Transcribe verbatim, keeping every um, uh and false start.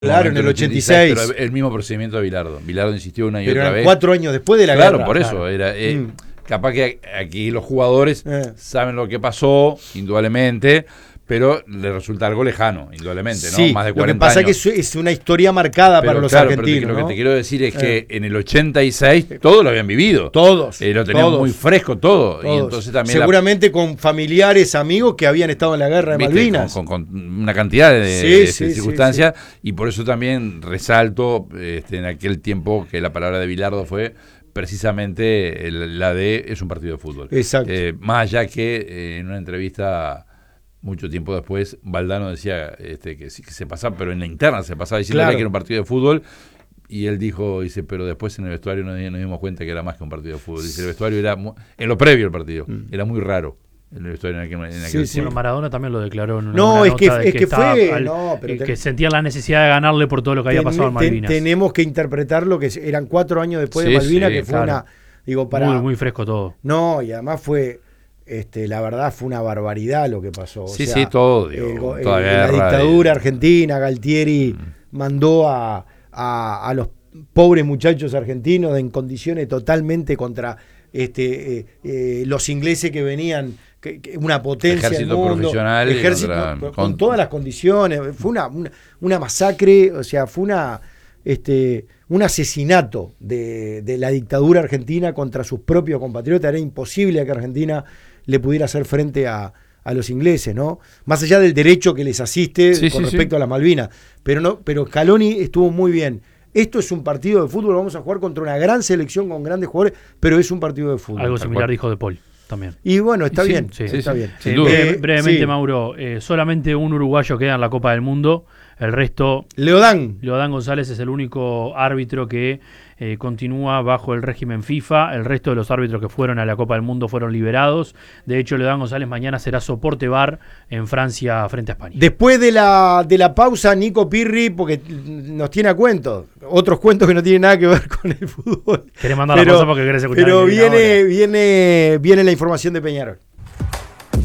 Claro, en el ochenta y seis. Pero el mismo procedimiento de Bilardo. Bilardo insistió una y pero otra eran vez. Cuatro años después de la claro, guerra. Por eso, claro, era eh, mm. capaz que aquí los jugadores eh. saben lo que pasó, indudablemente, pero le resulta algo lejano, indudablemente, ¿no? Sí, Más de lo que cuarenta pasa años. es que es una historia marcada pero, para los claro, argentinos. Pero te, ¿no? Lo que te quiero decir es que eh. en el ochenta y seis todos lo habían vivido. Todos. Eh, lo tenían todos, muy fresco todo. todos. Y entonces también seguramente la, con familiares, amigos que habían estado en la guerra de ¿viste? Malvinas. Con, con, con una cantidad de, sí, de, sí, de circunstancias. Sí, sí. Y por eso también resalto este, en aquel tiempo que la palabra de Bilardo fue precisamente el, la de es un partido de fútbol. Exacto. Eh, más allá que eh, en una entrevista mucho tiempo después Valdano decía este, que, que se pasaba, pero en la interna se pasaba diciendo claro. que era un partido de fútbol, y él dijo, dice, pero después en el vestuario nos, nos dimos cuenta que era más que un partido de fútbol. Dice, el vestuario era, muy, en lo previo al partido, mm. era muy raro. En el vestuario en aquel, en aquel sí, sí. Bueno, Maradona también lo declaró en una, no, una es que, nota es que, que fue al, no, pero que ten, sentía la necesidad de ganarle por todo lo que había ten, pasado en Malvinas. Ten, tenemos que interpretar lo que eran cuatro años después sí, de Malvinas, sí, que fue claro. una, digo, para muy, muy fresco todo. No, y además fue, este, la verdad fue una barbaridad lo que pasó. O sí, sea, sí, todo, digo, el, toda el, guerra, la dictadura y... argentina, Galtieri mm. mandó a, a, a los pobres muchachos argentinos en condiciones totalmente contra este, eh, eh, los ingleses que venían, que, que una potencia ejército del mundo, profesional ejército, contra, con, con todas las condiciones, fue una, una, una masacre, o sea, fue una este, un asesinato de, de la dictadura argentina contra sus propios compatriotas. Era imposible que Argentina le pudiera hacer frente a a los ingleses, ¿no? Más allá del derecho que les asiste sí, con sí, respecto sí. a las Malvinas, pero no, pero Scaloni estuvo muy bien. Esto es un partido de fútbol, vamos a jugar contra una gran selección con grandes jugadores, pero es un partido de fútbol. Algo similar dijo De Paul también. Y bueno, está sí, bien, sí, está sí, bien. Sí, eh, brevemente, sí. Mauro, eh, solamente un uruguayo queda en la Copa del Mundo, el resto... Leodán. Leodán González es el único árbitro que eh, continúa bajo el régimen FIFA. El resto de los árbitros que fueron a la Copa del Mundo fueron liberados. De hecho, Leodán González mañana será soporte V A R en Francia frente a España. Después de la, de la pausa, Nico Pirri, porque nos tiene a cuentos, otros cuentos que no tienen nada que ver con el fútbol. Querés mandar pero, la pausa porque querés escuchar. Pero viene, viene, viene la información de Peñarol.